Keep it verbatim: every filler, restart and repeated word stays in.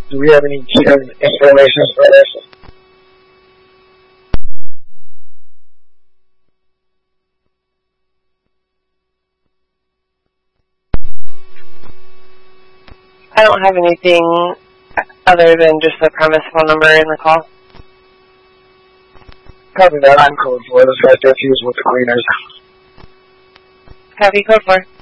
Do we have any information for this? I don't have anything other than just the premise phone number in the call. Copy that. I'm code four. This guy's diffused with the cleaners. Copy code four.